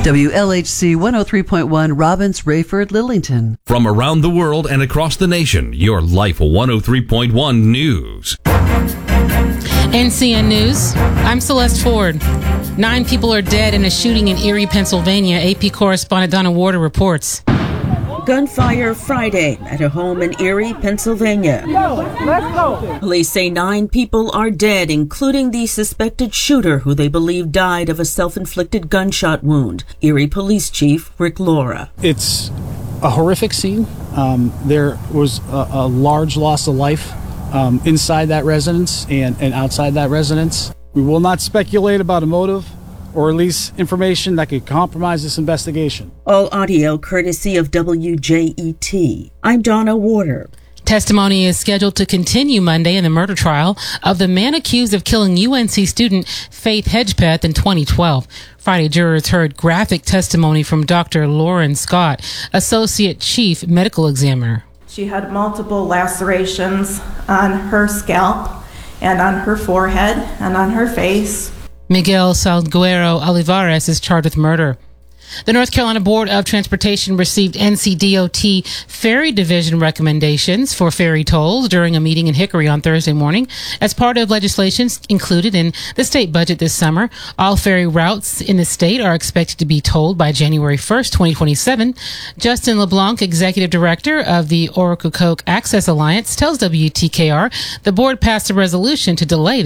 WLHC 103.1 Robbins, Rayford, Lillington. From around the world and across the nation, your Life 103.1 News. NCN News, I'm Celeste Ford. 9 people are dead in a shooting in Erie, Pennsylvania. AP correspondent Donna Warder reports. Gunfire Friday at a home in Erie, Pennsylvania. Let's go. Police say 9 people are dead, including the suspected shooter, who they believe died of a self-inflicted gunshot wound. Erie Police Chief Rick Laura. It's a horrific scene. There was a large loss of life inside that residence and outside that residence. We will not speculate about a motive or release information that could compromise this investigation. All audio courtesy of WJET. I'm Donna Warder. Testimony is scheduled to continue Monday in the murder trial of the man accused of killing UNC student Faith Hedgepeth in 2012. Friday, jurors heard graphic testimony from Dr. Lauren Scott, Associate Chief Medical Examiner. She had multiple lacerations on her scalp and on her forehead and on her face. Miguel Salguero Olivares is charged with murder. The North Carolina Board of Transportation received NCDOT Ferry Division recommendations for ferry tolls during a meeting in Hickory on Thursday morning. As part of legislation included in the state budget this summer, all ferry routes in the state are expected to be tolled by January 1st, 2027. Justin LeBlanc, Executive Director of the Ocracoke Access Alliance, tells WTKR the board passed a resolution to delay